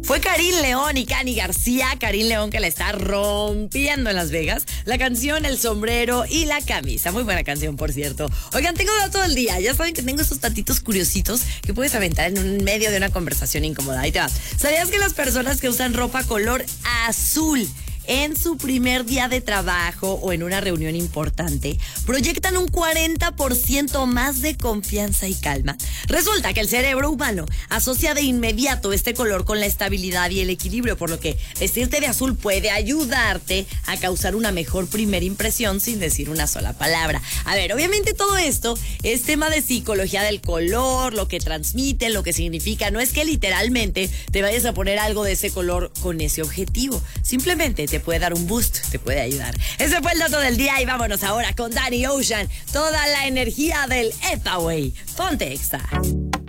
Fue Karin León y Cani García. Karin León, que la está rompiendo en Las Vegas. La canción, el sombrero y la camisa. Muy buena canción, por cierto. Oigan, tengo dato del día. Ya saben que tengo esos datitos curiositos que puedes aventar en un medio de una conversación incómoda. Ahí te va. ¿Sabías que las personas que usan ropa color azul en su primer día de trabajo o en una reunión importante proyectan un 40% más de confianza y calma? Resulta que el cerebro humano asocia de inmediato este color con la estabilidad y el equilibrio, por lo que vestirte de azul puede ayudarte a causar una mejor primera impresión sin decir una sola palabra. A ver, obviamente todo esto es tema de psicología del color, lo que transmite, lo que significa. No es que literalmente te vayas a poner algo de ese color con ese objetivo. Simplemente te puede dar un boost, te puede ayudar. Ese fue el dato del día y vámonos ahora con Danny Ocean. Toda la energía del Ethaway. Ponte Exa.